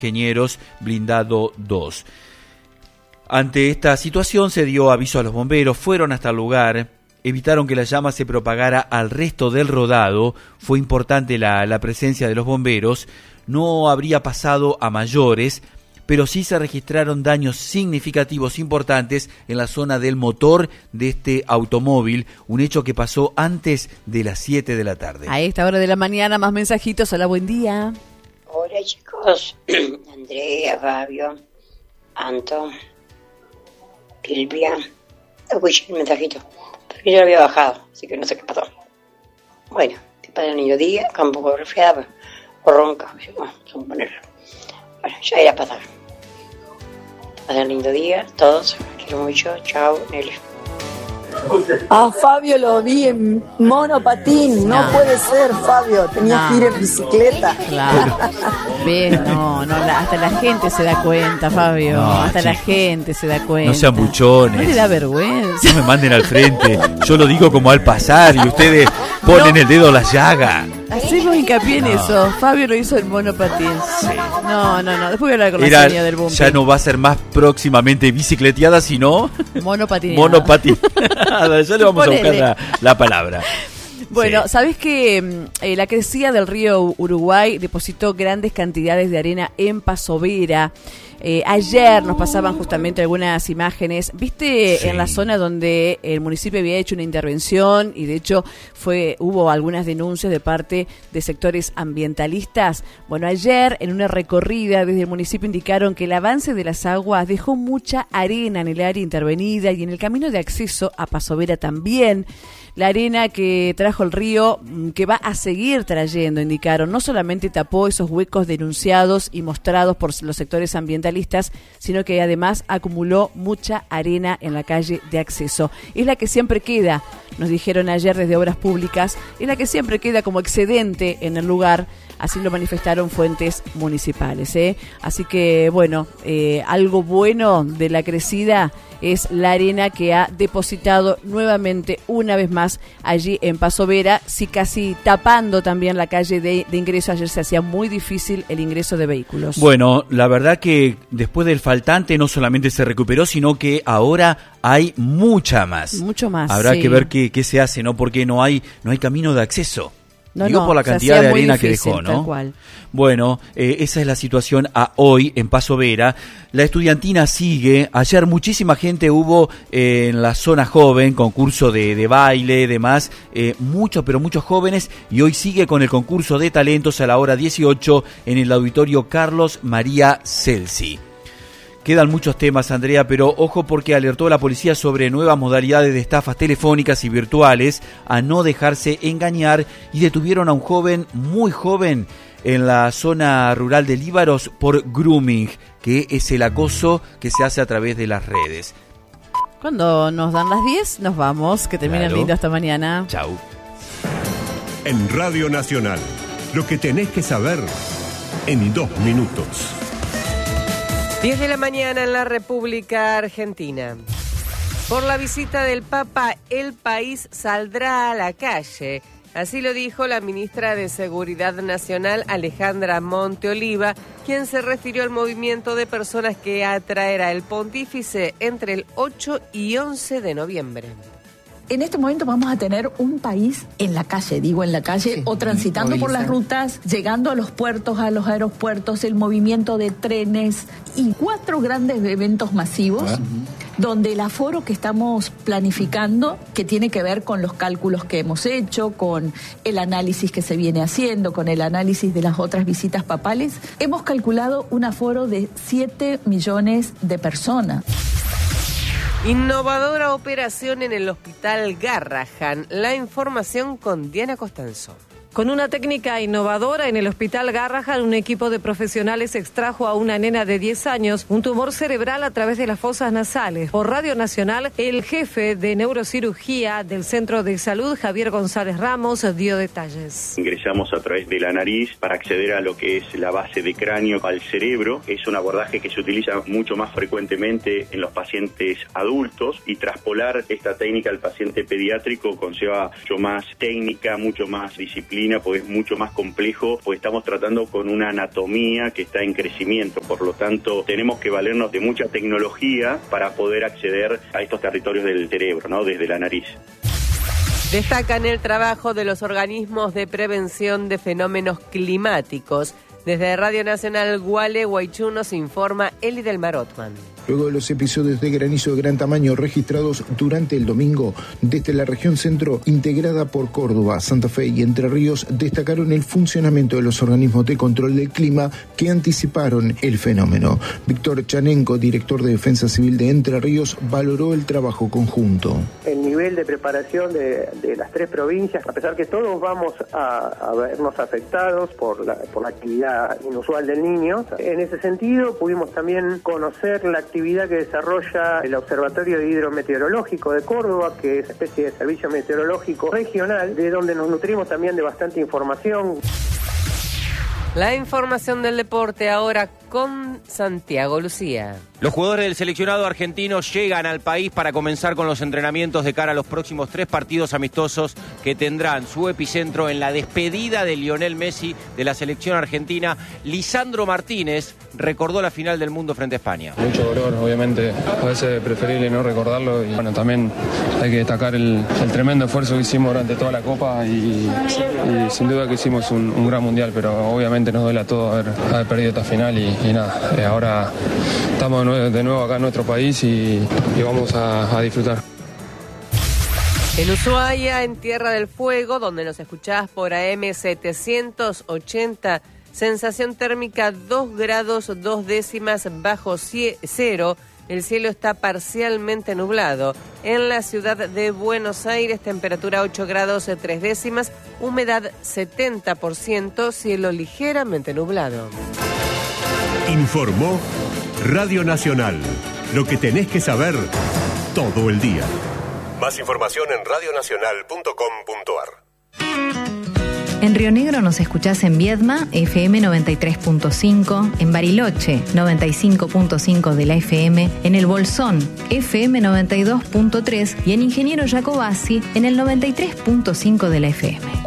Ingenieros Blindado 2. Ante esta situación se dio aviso a los bomberos, fueron hasta el lugar, evitaron que la llama se propagara al resto del rodado. Fue importante la presencia de los bomberos, no habría pasado a mayores, pero sí se registraron daños significativos importantes en la zona del motor de este automóvil, un hecho que pasó antes de las 7 de la tarde. A esta hora de la mañana, más mensajitos. Hola, buen día. Hola chicos, Andrea, Fabio, Anto, Silvia. Escuché el mensajito, pero yo lo había bajado, así que no sé qué pasó. Bueno, que pasa el niño día, está un poco resfriada o ronca, bueno, bueno, ya irá a pasar. Que pasa el lindo día, todos, quiero mucho, chao, Nelly. A Fabio lo vi en monopatín, no puede ser, Fabio, tenía que ir en bicicleta. Claro. ¿Ves? No, hasta la gente se da cuenta, Fabio. Hasta la gente se da cuenta. No sean buchones. No le da vergüenza. No me manden al frente. Yo lo digo como al pasar y ustedes ponen el dedo a la llaga. Hacemos hincapié en eso. Fabio lo hizo en monopatín. Sí. No. Después voy a hablar con la señora del boom. Ya no va a ser más próximamente bicicleteada, sino monopatín. Ya le vamos a buscar la palabra. Bueno, sí. ¿sabés que la crecida del río Uruguay depositó grandes cantidades de arena en Paso Vera? Ayer nos pasaban justamente algunas imágenes, ¿viste? Sí. En la zona donde el municipio había hecho una intervención y de hecho hubo algunas denuncias de parte de sectores ambientalistas. Bueno, ayer en una recorrida desde el municipio indicaron que el avance de las aguas dejó mucha arena en el área intervenida y en el camino de acceso a Paso Vera también. La arena que trajo el río, que va a seguir trayendo, indicaron, no solamente tapó esos huecos denunciados y mostrados por los sectores ambientalistas, sino que además acumuló mucha arena en la calle de acceso. Es la que siempre queda, nos dijeron ayer desde Obras Públicas, es la que siempre queda como excedente en el lugar. Así lo manifestaron fuentes municipales, ¿eh? Así que, bueno, algo bueno de la crecida es la arena que ha depositado nuevamente, una vez más, allí en Paso Vera, sí, casi tapando también la calle de ingreso. Ayer se hacía muy difícil el ingreso de vehículos. Bueno, la verdad que después del faltante no solamente se recuperó, sino que ahora hay mucha más. Mucho más, Habrá sí. que ver qué se hace, ¿no? Porque no hay camino de acceso. No, por la cantidad de arena difícil, que dejó, ¿no? Tal cual. Bueno, esa es la situación a hoy en Paso Vera. La estudiantina sigue. Ayer muchísima gente hubo en la zona joven, concurso de baile, demás. Muchos jóvenes. Y hoy sigue con el concurso de talentos a la hora 18 en el auditorio Carlos María Celsi. Quedan muchos temas, Andrea, pero ojo porque alertó la policía sobre nuevas modalidades de estafas telefónicas y virtuales, a no dejarse engañar, y detuvieron a un joven, muy joven, en la zona rural de Líbaros por grooming, que es el acoso que se hace a través de las redes. Cuando nos dan las 10, nos vamos. Que terminen lindo hasta mañana. Chau. En Radio Nacional, lo que tenés que saber en 2 minutos. 10 de la mañana en la República Argentina. Por la visita del Papa, el país saldrá a la calle. Así lo dijo la ministra de Seguridad Nacional, Alejandra Monteoliva, quien se refirió al movimiento de personas que atraerá el pontífice entre el 8 y 11 de noviembre. En este momento vamos a tener un país en la calle, sí, o transitando por las rutas, llegando a los puertos, a los aeropuertos, el movimiento de trenes y 4 grandes eventos masivos, donde el aforo que estamos planificando, que tiene que ver con los cálculos que hemos hecho, con el análisis que se viene haciendo, con el análisis de las otras visitas papales, hemos calculado un aforo de 7 millones de personas. Innovadora operación en el Hospital Garrahan. La información con Diana Costanzo. Con una técnica innovadora en el Hospital Garrahan, un equipo de profesionales extrajo a una nena de 10 años un tumor cerebral a través de las fosas nasales. Por Radio Nacional, el jefe de neurocirugía del Centro de Salud, Javier González Ramos, dio detalles. Ingresamos a través de la nariz para acceder a lo que es la base de cráneo al cerebro. Es un abordaje que se utiliza mucho más frecuentemente en los pacientes adultos, y traspolar esta técnica al paciente pediátrico conlleva mucho más técnica, mucho más disciplina insulina, pues es mucho más complejo, pues estamos tratando con una anatomía que está en crecimiento, por lo tanto tenemos que valernos de mucha tecnología para poder acceder a estos territorios del cerebro, ¿no? Desde la nariz. Destacan el trabajo de los organismos de prevención de fenómenos climáticos. Desde Radio Nacional Gualeguaychú nos informa Eli del Mar Otman. Luego de los episodios de granizo de gran tamaño registrados durante el domingo, desde la región centro, integrada por Córdoba, Santa Fe y Entre Ríos, destacaron el funcionamiento de los organismos de control del clima que anticiparon el fenómeno. Víctor Chanenko, director de Defensa Civil de Entre Ríos, valoró el trabajo conjunto. El nivel de preparación de las 3 provincias, a pesar que todos vamos a vernos afectados por la actividad inusual del Niño, en ese sentido pudimos también conocer la actividad que desarrolla el Observatorio Hidrometeorológico de Córdoba, que es una especie de servicio meteorológico regional, de donde nos nutrimos también de bastante información. La información del deporte ahora con Santiago Lucía. Los jugadores del seleccionado argentino llegan al país para comenzar con los entrenamientos de cara a los próximos 3 partidos amistosos que tendrán su epicentro en la despedida de Lionel Messi de la selección argentina. Lisandro Martínez recordó la final del mundo frente a España. Mucho dolor, obviamente, a veces es preferible no recordarlo y bueno, también hay que destacar el tremendo esfuerzo que hicimos durante toda la Copa y sin duda que hicimos un gran mundial, pero obviamente nos duele a todos haber perdido esta final y nada, ahora estamos de nuevo acá en nuestro país y vamos a disfrutar. En Ushuaia, en Tierra del Fuego, donde nos escuchás por AM 780, sensación térmica 2 grados 2 décimas bajo cero. El cielo está parcialmente nublado. En la ciudad de Buenos Aires, temperatura 8 grados 3 décimas, humedad 70%, cielo ligeramente nublado. Informó Radio Nacional. Lo que tenés que saber todo el día. Más información en radionacional.com.ar. En Río Negro nos escuchás en Viedma, FM 93.5, en Bariloche, 95.5 de la FM, en El Bolsón, FM 92.3 y en Ingeniero Jacobasi, en el 93.5 de la FM.